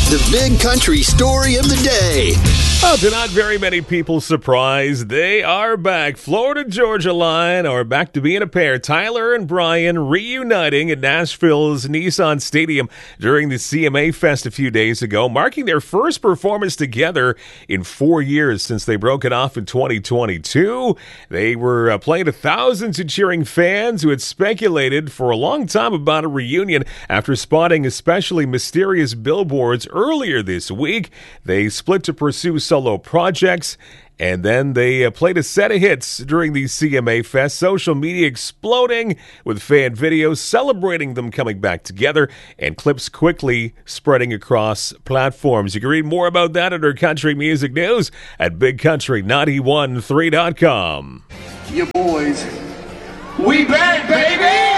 The Big Country Story of the Day. Well, to not very many people surprised, they are back. Florida-Georgia line are back to being a pair. Tyler and Brian reuniting at Nashville's Nissan Stadium during the CMA Fest a few days ago, marking their first performance together in 4 years since they broke it off in 2022. They were playing to thousands of cheering fans who had speculated for a long time about a reunion after spotting especially mysterious billboards earlier this week. They split to pursue solo projects, and then they played a set of hits during the CMA Fest. Social media exploding with fan videos celebrating them coming back together, and clips quickly spreading across platforms. You can read more about that at our country music news at BigCountry913.com. Your boys, we back, baby!